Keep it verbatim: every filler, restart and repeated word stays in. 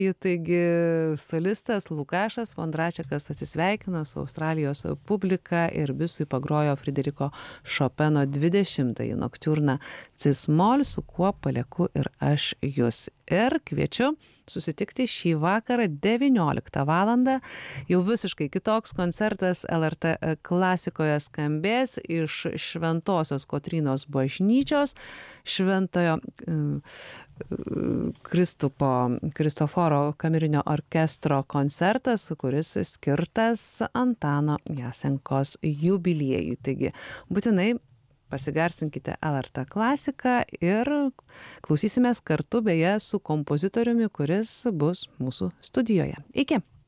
Taigi solistas Lukašas Vondračekas atsisveikino su Australijos publika ir Bisui pagrojo Frideriko Šopeno dvidešimtąjį noktiurną cis-mol, su kuo palieku ir aš jus. Ir kviečiu susitikti šį vakarą devynioliktą valandą. Jau visiškai kitoks koncertas L R T klasikoje skambės iš Šventosios Kotrynos bažnyčios, Šventojo Kristupo, Kristoforo kamerinio orkestro koncertas, kuris skirtas Antano Jasenkos jubiliejui. Taigi, būtinai pasigarsinkite L R T klasiką ir klausysimės kartu beje su kompozitoriumi, kuris bus mūsų studijoje. Iki!